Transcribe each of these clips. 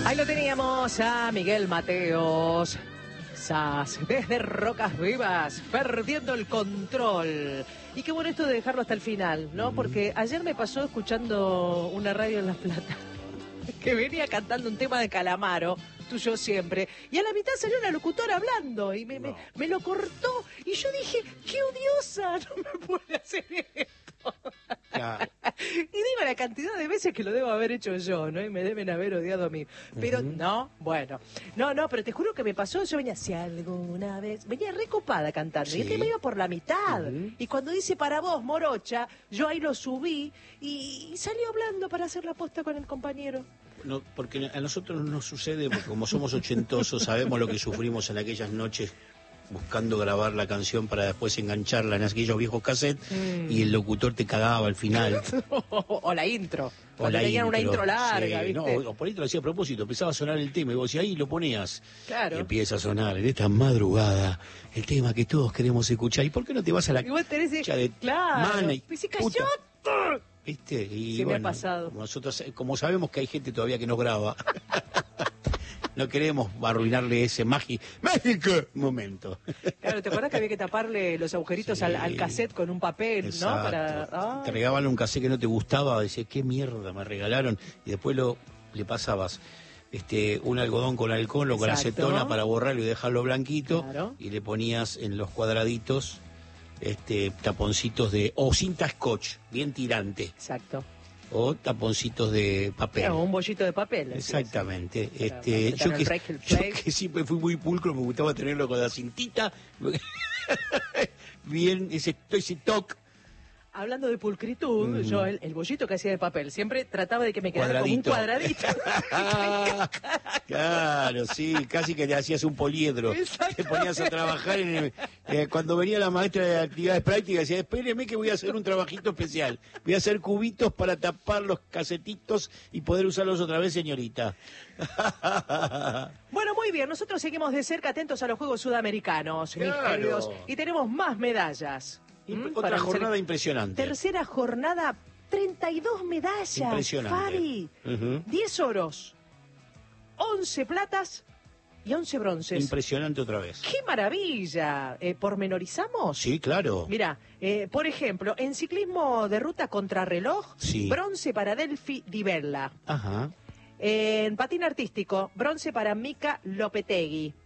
Ahí lo teníamos a Miguel Mateos, Sas, desde Rocas Vivas, perdiendo el control. Y qué bueno esto de dejarlo hasta el final, ¿no? Porque ayer me pasó escuchando una radio en La Plata que venía cantando un tema de Calamaro, tuyo siempre, y a la mitad salió una locutora hablando y me lo cortó y yo dije, qué odiosa, no me puede hacer esto. Claro. Y digo la cantidad de veces que lo debo haber hecho yo, ¿no? Y me deben haber odiado a mí. Pero no, bueno. No, pero te juro que me pasó, yo venía, si alguna vez, venía recopada cantando, Sí. y este me iba por la mitad. Y cuando dice para vos, morocha, yo ahí lo subí y salí hablando para hacer la posta con el compañero. No, porque a nosotros no nos sucede, porque como somos ochentosos, sabemos lo que sufrimos en aquellas noches buscando grabar la canción para después engancharla en aquellos viejos cassettes y el locutor te cagaba al final. O la intro. O Cuando la tenían una intro larga, sí, ¿viste? no, o por ahí te lo hacía a propósito, empezaba a sonar el tema y vos decías, ahí lo ponías. Claro. Y empieza a sonar en esta madrugada el tema que todos queremos escuchar. ¿Y por qué no te vas a la Y vos tenés cancha de claro. mana y Y se puta? cayó. ¿Viste? Y Sí, me ha bueno, pasado. nosotros, como sabemos que hay gente todavía que nos graba, no queremos arruinarle ese mágico momento. Claro, ¿te acuerdas que había que taparle los agujeritos Sí. al cassette con un papel, Exacto. ¿no? Para... Te regalaban un cassette que no te gustaba, decías, qué mierda me regalaron, y después le pasabas un algodón con alcohol o con Exacto. acetona para borrarlo y dejarlo blanquito, Claro. y le ponías en los cuadraditos taponcitos o cinta scotch, bien tirante, Exacto. o taponcitos de papel. Claro, un bollito de papel. decías. Exactamente. Para Yo apretar el break, el yo play. que siempre fui muy pulcro, me gustaba tenerlo con la cintita. Bien, ese toque. Hablando de pulcritud, yo el bollito que hacía de papel, siempre trataba de que me quedara como un cuadradito. Claro, sí, casi que le hacías un poliedro. Te ponías a trabajar cuando venía la maestra de actividades prácticas, decía, espéreme que voy a hacer un trabajito especial. Voy a hacer cubitos para tapar los casetitos y poder usarlos otra vez, señorita. Bueno, muy bien, nosotros seguimos de cerca atentos a los Juegos Sudamericanos, mis Claro. queridos, y tenemos más medallas. Otra Para jornada hacer- impresionante. Tercera jornada, 32 medallas. Impresionante. Fabi, Ujú. 10 oros, 11 platas y 11 bronces. Impresionante otra vez. ¡Qué maravilla! ¿Pormenorizamos? Sí, claro. Mira, por ejemplo, en ciclismo de ruta contrarreloj, Sí. bronce para Delphi Di Bella. Ajá. En patín artístico, bronce para Mika Lopetegui.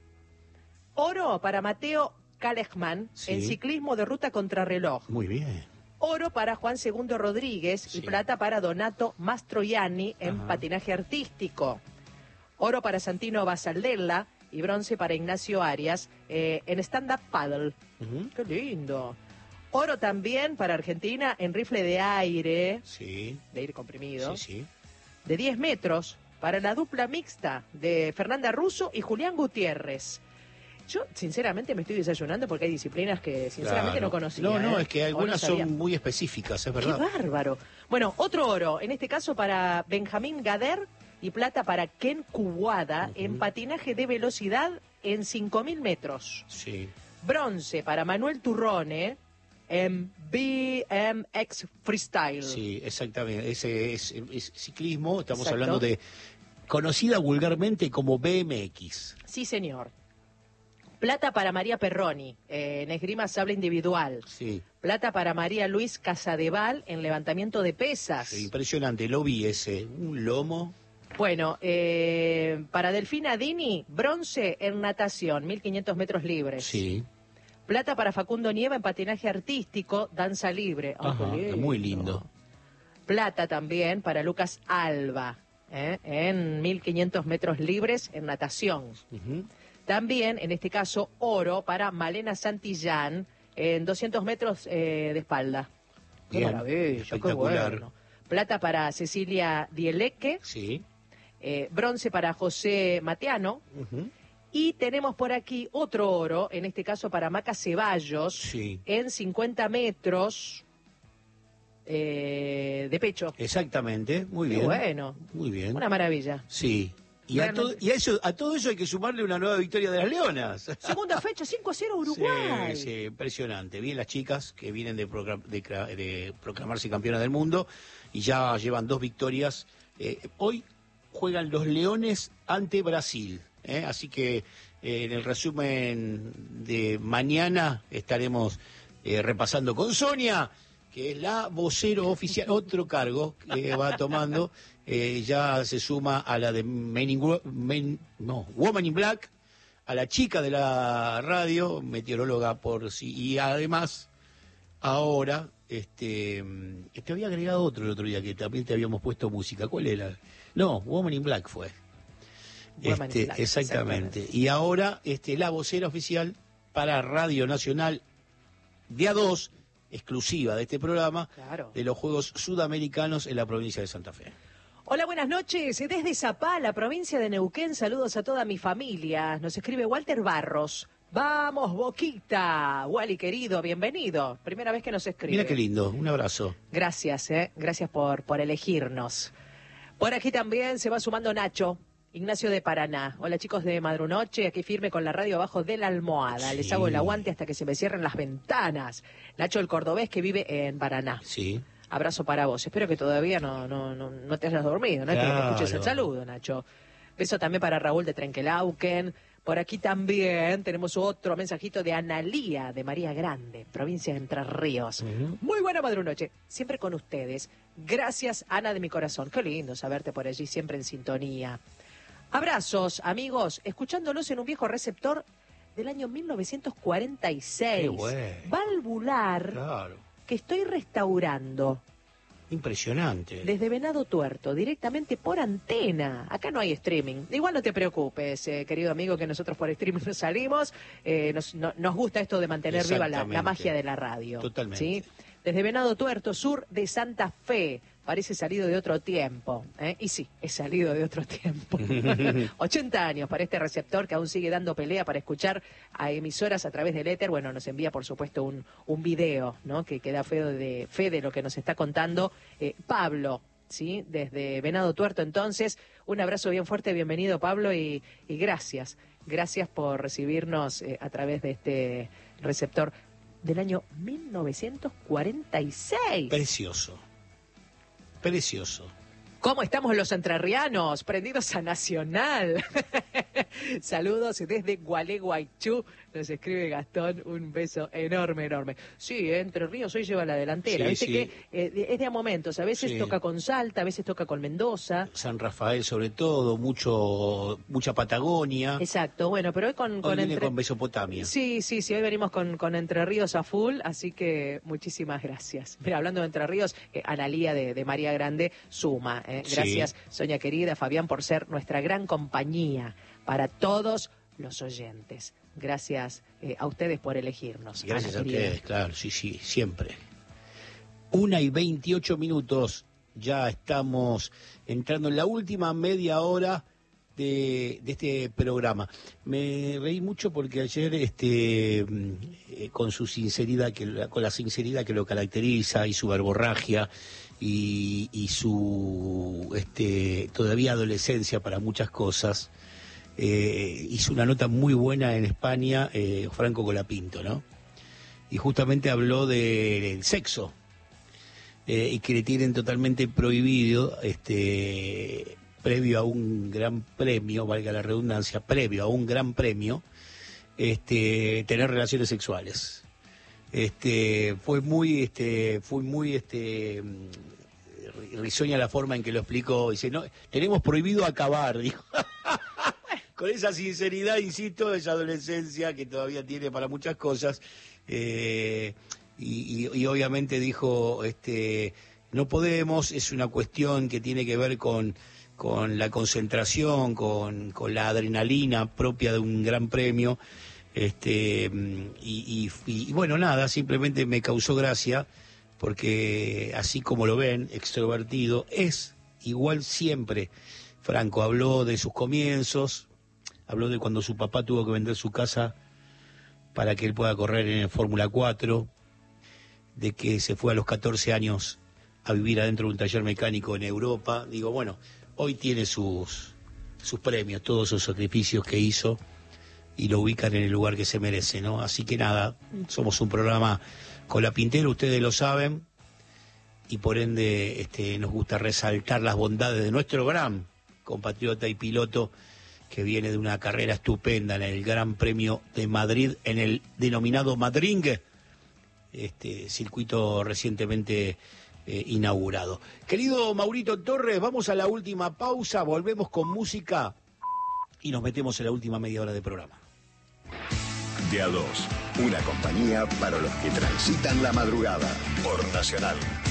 Oro para Mateo Kalechman Sí. en ciclismo de ruta contrarreloj. Muy bien. Oro para Juan II Rodríguez Sí. y plata para Donato Mastroianni en Ajá. patinaje artístico. Oro para Santino Basaldella y bronce para Ignacio Arias en stand-up paddle. Ujú. ¡Qué lindo! Oro también para Argentina en rifle de aire Sí, comprimido, sí. de 10 metros para la dupla mixta de Fernanda Russo y Julián Gutiérrez. Yo, sinceramente, me estoy desayunando porque hay disciplinas que, sinceramente, Claro. no conocía. No, ¿eh? es que O algunas no sabía. son muy específicas, es ¡Qué verdad. bárbaro! Bueno, otro oro, en este caso para Benjamín Gader y plata para Ken Kuwada en patinaje de velocidad en 5.000 metros. Sí. Bronce para Manuel Turrone en BMX Freestyle. Sí, exactamente. Ese es ciclismo, estamos Exacto. hablando de conocida vulgarmente como BMX. Sí, señor. Plata para María Perroni en esgrima sable individual. Sí, Plata para María Luis Casadeval en levantamiento de pesas. sí, impresionante, lo vi ese, un lomo. Bueno, para Delfina Dini, bronce en natación, 1.500 metros libres. Sí, Plata para Facundo Nieva en patinaje artístico, danza libre. ¡Ay, ajá, qué muy lindo. Plata también para Lucas Alba en 1.500 metros libres en natación. Ujú. También, en este caso, oro para Malena Santillán en 200 metros de espalda. ¡Qué Bien, maravilla! ¡Qué espectacular. bueno! Plata para Cecilia Dieleque, Sí. bronce para José Mateano. Ujú. Y tenemos por aquí otro oro, en este caso para Maca Ceballos, Sí. en 50 metros de pecho. Exactamente, muy Qué bien. bueno, Muy bien. una maravilla. Sí. Y a todo eso hay que sumarle una nueva victoria de las Leonas. Segunda fecha, 5-0 Uruguay. Sí, sí, impresionante. Bien las chicas que vienen de proclamarse campeonas del mundo y ya llevan 2 victorias. Hoy juegan los Leones ante Brasil. Así que en el resumen de mañana estaremos repasando con Sonia, que es la vocero oficial, otro cargo que va tomando, ya se suma a la de Woman in Black, a la chica de la radio, meteoróloga por sí, y además ahora te había agregado otro el otro día que también te habíamos puesto música. ¿Cuál era? No, Woman in Black fue. Exactamente. Y ahora la vocera oficial para Radio Nacional de A2, exclusiva de este programa, claro, de los Juegos Sudamericanos en la provincia de Santa Fe. Hola, buenas noches. Desde Zapá, la provincia de Neuquén, saludos a toda mi familia. Nos escribe Walter Barros. Vamos, Boquita. Wally, querido, bienvenido. Primera vez que nos escribe. Mira qué lindo, un abrazo. Gracias, gracias por elegirnos. Por aquí también se va sumando Nacho, Ignacio de Paraná. Hola, chicos de Madrunoche, aquí firme con la radio abajo de la almohada. Sí. Les hago el aguante hasta que se me cierren las ventanas. Nacho, el cordobés que vive en Paraná. Sí. Abrazo para vos. Espero que todavía no te hayas dormido, ¿no? Claro. Que escuches el saludo, Nacho. Beso también para Raúl de Trenquelauquen. Por aquí también tenemos otro mensajito de Analía, de María Grande, provincia de Entre Ríos. Muy buena Madrunoche, siempre con ustedes. Gracias, Ana de mi corazón. Qué lindo saberte por allí, siempre en sintonía. Abrazos, amigos, escuchándolos en un viejo receptor del año 1946. Qué bueno. Valvular, claro, que estoy restaurando. Impresionante. Desde Venado Tuerto, directamente por antena. Acá no hay streaming. Igual no te preocupes, querido amigo, que nosotros por streaming no salimos. Nos gusta esto de mantener viva la magia de la radio. Totalmente. ¿Sí? Desde Venado Tuerto, sur de Santa Fe. Parece salido de otro tiempo. Y sí, es salido de otro tiempo. 80 años para este receptor que aún sigue dando pelea para escuchar a emisoras a través del éter. Bueno, nos envía, por supuesto, un video, ¿no? Que da fe de lo que nos está contando Pablo, ¿sí? Desde Venado Tuerto. Entonces, un abrazo bien fuerte, bienvenido, Pablo, y gracias. Gracias por recibirnos a través de este receptor del año 1946. Precioso. Precioso. ¿Cómo estamos los entrerrianos? Prendidos a Nacional. Saludos desde Gualeguaychú. Nos escribe Gastón, un beso enorme, enorme. Sí, Entre Ríos hoy lleva la delantera. Sí, Viste sí. que es de a momentos. A veces toca con Salta, a veces toca con Mendoza. San Rafael sobre todo, mucha Patagonia. Exacto, bueno, pero hoy con Mesopotamia. Sí, hoy venimos con Entre Ríos a full, así que muchísimas gracias. Mira, hablando de Entre Ríos, Analía de María Grande suma. Gracias, sí. Sonia querida, Fabián, por ser nuestra gran compañía para todos los oyentes. Gracias a ustedes por elegirnos. Gracias a ustedes, claro, sí, siempre. 1:28, ya estamos entrando en la última media hora de este programa. Me reí mucho porque ayer, con su sinceridad, con la sinceridad que lo caracteriza y su verborragia y su todavía adolescencia para muchas cosas, hizo una nota muy buena en España, Franco Colapinto, ¿no? Y justamente habló del sexo, y que le tienen totalmente prohibido, previo a un gran premio, valga la redundancia, previo a un gran premio, tener relaciones sexuales. Fue muy risueña la forma en que lo explicó. Dice, no, tenemos prohibido acabar, dijo. Con esa sinceridad, insisto, esa adolescencia que todavía tiene para muchas cosas, y obviamente dijo, no podemos, es una cuestión que tiene que ver con la concentración, con la adrenalina propia de un gran premio, y bueno, nada, simplemente me causó gracia, porque así como lo ven, extrovertido, es igual siempre. Franco habló de sus comienzos, habló de cuando su papá tuvo que vender su casa para que él pueda correr en el Fórmula 4, de que se fue a los 14 años a vivir adentro de un taller mecánico en Europa. Digo, bueno, hoy tiene sus premios, todos esos sacrificios que hizo, y lo ubican en el lugar que se merece, ¿no? Así que nada, somos un programa colapintero, ustedes lo saben, y por ende nos gusta resaltar las bondades de nuestro gran compatriota y piloto que viene de una carrera estupenda en el Gran Premio de Madrid, en el denominado Madringue, circuito recientemente inaugurado. Querido Maurito Torres, vamos a la última pausa, volvemos con música y nos metemos en la última media hora de programa. De a dos, una compañía para los que transitan la madrugada por Nacional.